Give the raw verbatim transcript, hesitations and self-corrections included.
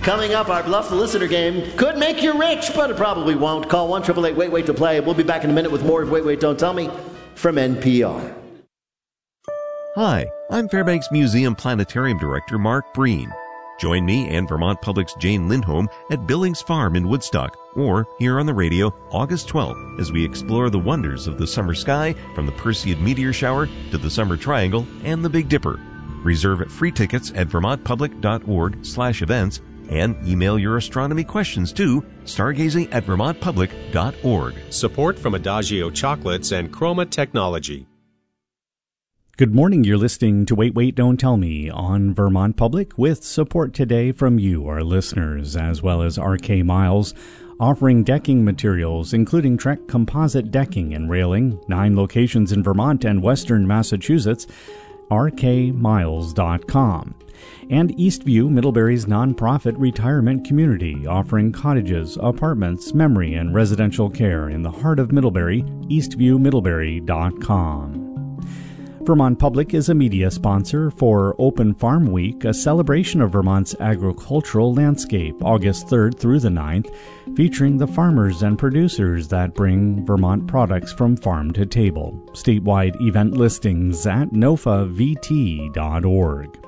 Coming up, our Bluff the Listener game could make you rich, but it probably won't. Call one eight eight eight wait wait to play. We'll be back in a minute with more of Wait, Wait, Don't Tell Me from N P R. Hi, I'm Fairbanks Museum Planetarium Director Mark Breen. Join me and Vermont Public's Jane Lindholm at Billings Farm in Woodstock, or here on the radio August twelfth as we explore the wonders of the summer sky from the Perseid meteor shower to the Summer Triangle and the Big Dipper. Reserve free tickets at vermontpublic.org slash events and email your astronomy questions to stargazing at vermontpublic.org. Support from Adagio Chocolates and Chroma Technology. Good morning. You're listening to Wait, Wait, Don't Tell Me on Vermont Public with support today from you, our listeners, as well as R K Miles, offering decking materials, including Trek composite decking and railing, nine locations in Vermont and western Massachusetts, r k miles dot com. And Eastview, Middlebury's nonprofit retirement community, offering cottages, apartments, memory, and residential care in the heart of Middlebury, eastview middlebury dot com. Vermont Public is a media sponsor for Open Farm Week, a celebration of Vermont's agricultural landscape, August third through the ninth, featuring the farmers and producers that bring Vermont products from farm to table. Statewide event listings at nofa v t dot org.